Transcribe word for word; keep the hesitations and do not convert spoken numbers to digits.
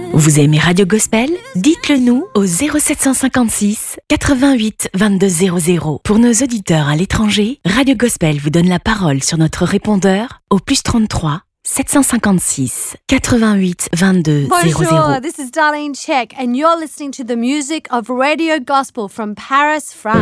Vous aimez Radio Gospel? Dites-le nous au zéro sept cent cinquante-six quatre-vingt-huit vingt-deux zéro zéro. Pour nos auditeurs à l'étranger, Radio Gospel vous donne la parole sur notre répondeur au plus trente-trois sept cent cinquante-six quatre-vingt-huit vingt-deux zéro zéro. Bonjour, this is Darlene Check and you're listening to the music of Radio Gospel from Paris, France.